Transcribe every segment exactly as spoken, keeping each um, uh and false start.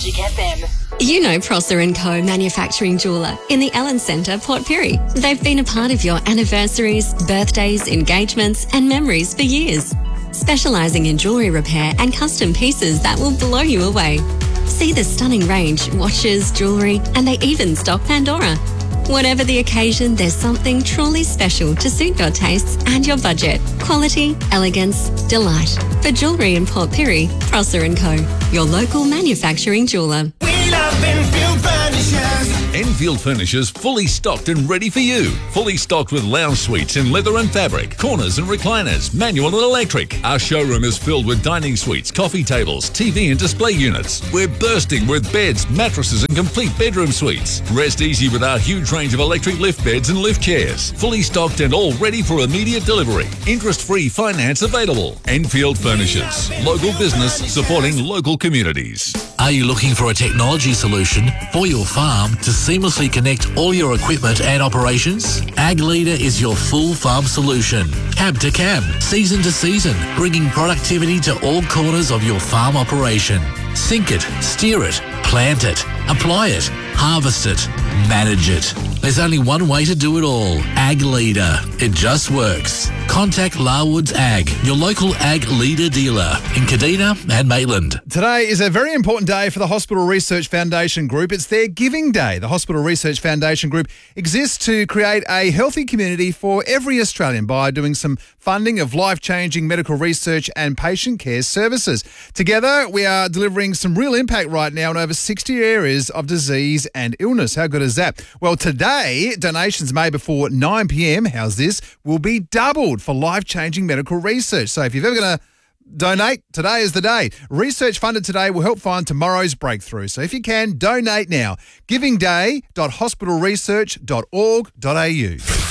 Magic F M. You know Prosser and Co Manufacturing Jeweller in the Ellen Centre, Port Pirie. They've been a part of your anniversaries, birthdays, engagements and memories for years. Specialising in jewellery repair and custom pieces that will blow you away. See the stunning range, watches, jewellery, and they even stock Pandora. Whatever the occasion, there's something truly special to suit your tastes and your budget. Quality, elegance, delight. For jewellery in Port Pirie, Prosser and Co, your local manufacturing jeweller. We love Enfield Furnishers. Enfield Furnishers fully stocked and ready for you. Fully stocked with lounge suites in leather and fabric, corners and recliners, manual and electric. Our showroom is filled with dining suites, coffee tables, T V and display units. We're bursting with beds, mattresses and complete bedroom suites. Rest easy with our huge range of electric lift beds and lift chairs. Fully stocked and all ready for immediate delivery. Interest-free finance available. Enfield Furnishers. Local business supporting local communities. Are you looking for a technology solution for your farm to seamlessly connect all your equipment and operations? Ag Leader is your full farm solution. Cab to cab, season to season, bringing productivity to all corners of your farm operation. Sync it, steer it, plant it, apply it, harvest it, manage it. There's only one way to do it all. Ag Leader. It just works. Contact Larwoods Ag, your local Ag Leader dealer in Kadina and Maitland. Today is a very important day for the Hospital Research Foundation Group. It's their Giving Day. The Hospital Research Foundation Group exists to create a healthy community for every Australian by doing some funding of life-changing medical research and patient care services. Together, we are delivering some real impact right now in over sixty areas of disease and illness. How good is that? Well, today, donations made before nine p.m, how's this, will be doubled for life-changing medical research. So if you're ever going to donate, today is the day. Research funded today will help find tomorrow's breakthrough. So if you can, donate now. giving day dot hospital research dot org dot a u.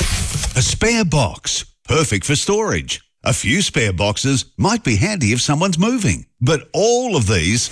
A spare box, perfect for storage. A few spare boxes might be handy if someone's moving. But all of these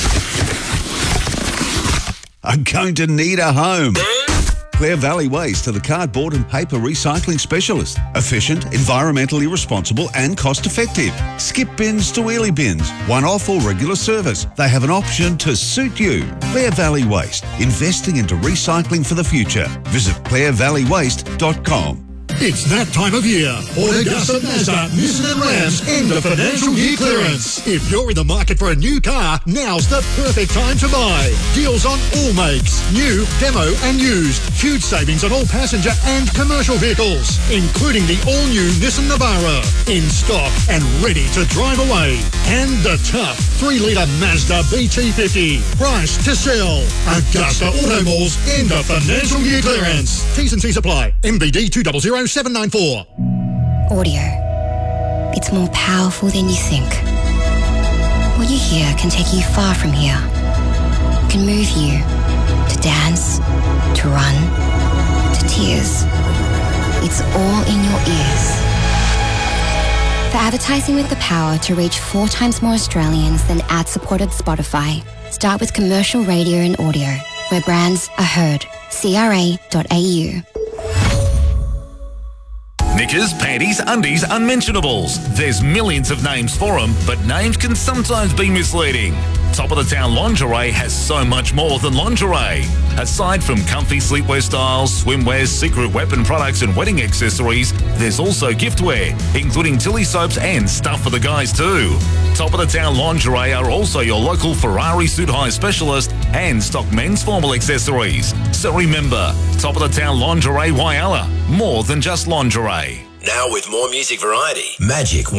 are going to need a home. Clare Valley Waste are the cardboard and paper recycling specialist. Efficient, environmentally responsible and cost-effective. Skip bins to wheelie bins, one-off or regular service. They have an option to suit you. Clare Valley Waste, investing into recycling for the future. Visit clare valley waste dot com. It's that time of year. Augusta Mazda, Nissan and Rams end of financial year clearance. If you're in the market for a new car, now's the perfect time to buy. Deals on all makes, new, demo and used. Huge savings on all passenger and commercial vehicles, including the all-new Nissan Navara. In stock and ready to drive away. And the tough three litre Mazda B T fifty. Price to sell. Augusta Auto Malls end of financial year clearance. T's and C's apply. M B D two zero zero seven nine four. Audio. It's more powerful than you think. What you hear can take you far from here. Can move you to dance, to run, to tears. It's all in your ears. For advertising with the power to reach four times more Australians than ad-supported Spotify, start with commercial radio and audio, where brands are heard. C R A dot A U. Knickers, panties, undies, unmentionables. There's millions of names for them, but names can sometimes be misleading. Top of the Town Lingerie has so much more than lingerie. Aside from comfy sleepwear styles, swimwear, secret weapon products and wedding accessories, there's also giftware, including Tilly soaps and stuff for the guys too. Top of the Town Lingerie are also your local Ferrari suit hire specialist and stock men's formal accessories. So remember, Top of the Town Lingerie Whyalla, more than just lingerie. Now with more music variety, Magic